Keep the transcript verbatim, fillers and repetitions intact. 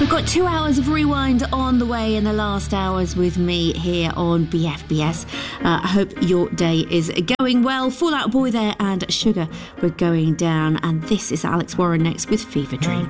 We've got two hours of Rewind on the way in the last hours with me here on B F B S. Uh, I hope your day is going well. Fall Out Boy there and Sugar, we're going down. And this is Alex Warren next with Fever Dream.